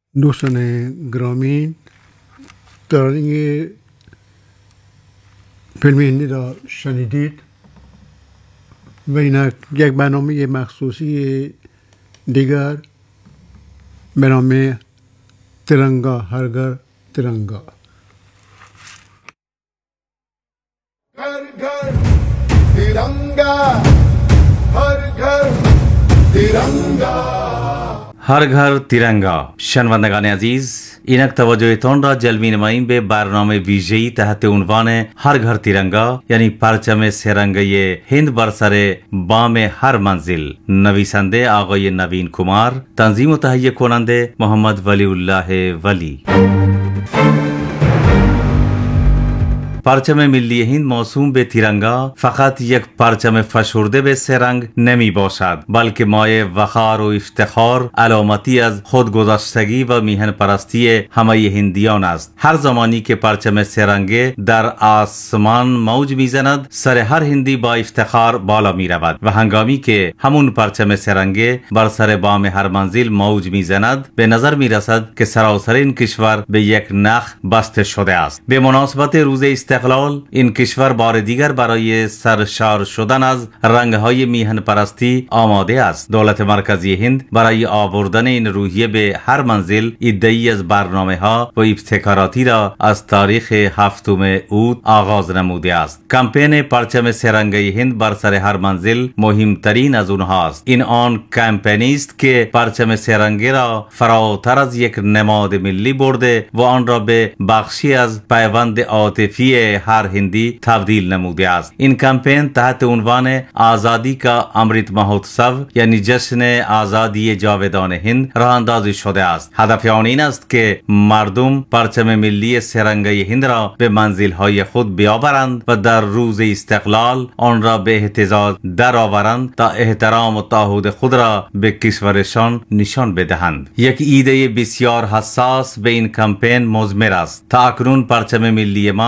دوستان گرامی، ترانه فیلم هندی را شنیدید و این یک برنامه مخصوصی دیگر به نام ترنگا هر گھر ترنگا. घर घर तिरंगा, हर घर तिरंगा. هر घर तिरंगा. شنوندگان عزیز، اینک توجهتان را جلوی نماییم به برنامه ویژه‌ای تحت عنوان هر घर तिरंगा، یعنی پرچم سه‌رنگی هند بر سر بام هر منزل. نویسنده آقای نوین کمار، تنظیم و تهیه کننده محمد ولی الله ولی. پرچم ملی هند موسوم به تیرنگا فقط یک پرچم فشرده به سه رنگ نمی باشد، بلکه مایه وقار و افتخار، علامتی از خودگذشتگی و میهن پرستی همه هندیان است. هر زمانی که پرچم سه رنگه در آسمان موج میزند، سر هر هندی با افتخار بالا می رود و هنگامی که همون پرچم سه رنگه بر سر بام هر منزل موج میزند، به نظر می رسد که سراسر این کشور به یک نخ بسته شده است. به مناسبت روز استقلال، این کشور بار دیگر برای سرشار شدن از رنگهای میهن پرستی آماده است. دولت مرکزی هند برای آوردن این روحیه به هر منزل عده‌ای از برنامه‌ها و ابتکاراتی را از تاریخ 7 اوت آغاز نموده است. کمپین پرچم سه‌رنگی هند بر سر هر منزل مهمترین از اونهاست. این آن کمپینی است که پرچم سه‌رنگی را فراتر از یک نماد ملی برده و آن را به بخشی از پیوند عاطفی هر هندی تبدیل نموده است. این کمپین تحت عنوان آزادی کا امریت مهوتسو، یعنی جشن آزادی جاودان هند، راه اندازی شده است. هدف آن این است که مردم پرچم ملی سه‌رنگی هند را به منزل‌های خود بیاورند و در روز استقلال آن را به اهتزاز درآورند تا احترام و تعهد خود را به کشورشان نشان بدهند. یک ایده بسیار حساس به این کمپین مضمر است. تا اکنون پرچم ملی ما